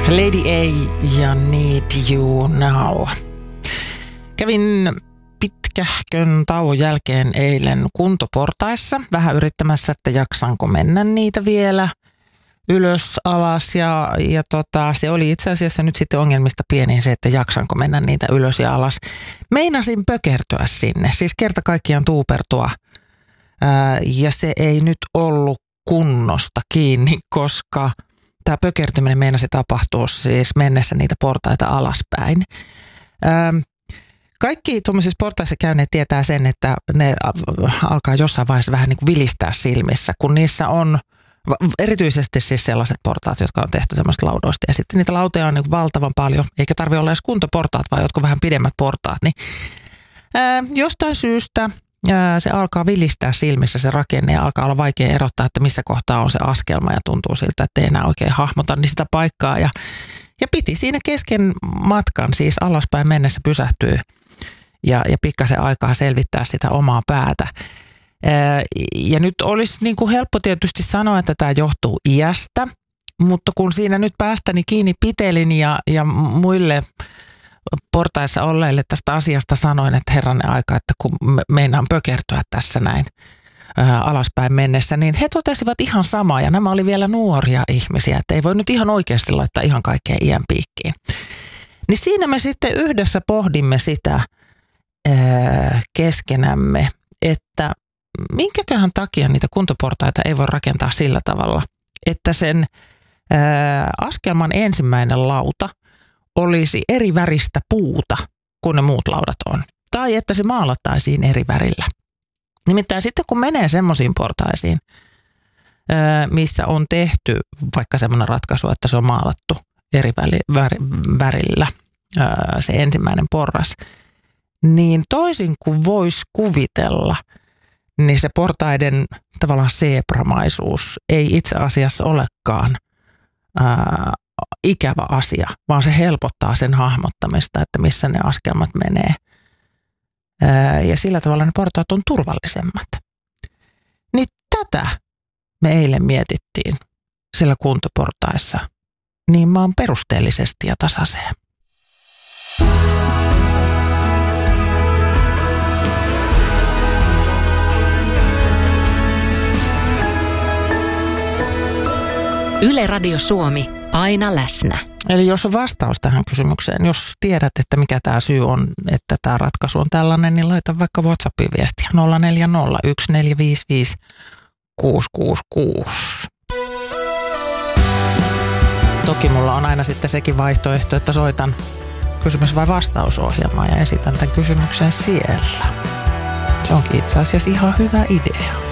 Lady A ja Need You Now. Kävin pitkähkön tauon jälkeen eilen kuntoportaissa vähän yrittämässä, että jaksanko mennä niitä vielä ylös, alas ja se oli itse asiassa nyt sitten ongelmista pienin se, että jaksanko mennä niitä ylös ja alas. Meinasin pökertyä sinne, siis kerta kaikkiaan tuupertua ja se ei nyt ollut kunnosta kiinni, koska tämä pökertyminen meinasi tapahtua siis mennessä niitä portaita alaspäin. Kaikki tuollaisissa portaissa käyneet tietää sen, että ne alkaa jossain vaiheessa vähän niin kuin vilistää silmissä, kun niissä on erityisesti siis sellaiset portaat, jotka on tehty semmoista laudoista. Ja sitten niitä lauteja on niin valtavan paljon, eikä tarvitse olla edes kuntoportaat, vaan jotkut vähän pidemmät portaat. Niin, jostain syystä se alkaa vilistää silmissä se rakenne ja alkaa olla vaikea erottaa, että missä kohtaa on se askelma ja tuntuu siltä, että ei enää oikein hahmota niin sitä paikkaa. Ja piti siinä kesken matkan siis alaspäin mennessä pysähtyä ja pikkasen aikaa selvittää sitä omaa päätä. Ja nyt olisi niin kuin helppo tietysti sanoa, että tämä johtuu iästä, mutta kun siinä nyt päästäni kiinni pitelin ja muille portaissa olleille tästä asiasta sanoin, että herranen aika, että kun meinaan pökertyä tässä näin alaspäin mennessä, niin he totesivat ihan samaa ja nämä oli vielä nuoria ihmisiä, että ei voi nyt ihan oikeasti laittaa ihan kaikkea iän piikkiin. Niin siinä me sitten yhdessä pohdimme sitä keskenämme, että minkäköhän takia niitä kuntoportaita ei voi rakentaa sillä tavalla, että sen askelman ensimmäinen lauta olisi eri väristä puuta kuin ne muut laudat on. Tai että se maalattaisiin eri värillä. Nimittäin sitten kun menee semmoisiin portaisiin, missä on tehty vaikka semmoinen ratkaisu, että se on maalattu eri värillä se ensimmäinen porras, niin toisin kuin voisi kuvitella, niin se portaiden tavallaan seepramaisuus ei itse asiassa olekaan ikävä asia, vaan se helpottaa sen hahmottamista, että missä ne askelmat menee. Ja sillä tavalla ne portaat on turvallisemmat. Niin tätä me eilen mietittiin siellä kuntoportaissa niin maan perusteellisesti ja tasaiseen. Yle Radio Suomi, aina läsnä. Eli jos on vastaus tähän kysymykseen, jos tiedät, että mikä tämä syy on, että tämä ratkaisu on tällainen, niin laita vaikka WhatsAppin viestiä 0401455666. Toki mulla on aina sitten sekin vaihtoehto, että soitan kysymys- vai vastausohjelmaa ja esitän tämän kysymyksen siellä. Se onkin itse asiassa ihan hyvä idea.